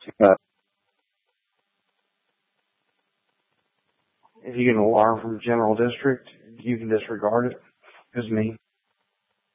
Uh, If you get an alarm from General District, you can disregard it. It's me.